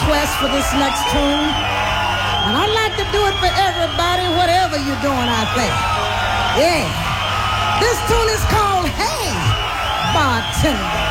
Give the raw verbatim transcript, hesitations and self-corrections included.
request for this next tune. And I'd like to do it for everybody, whatever you're doing out there. Yeah. This tune is called Hey, Bartender.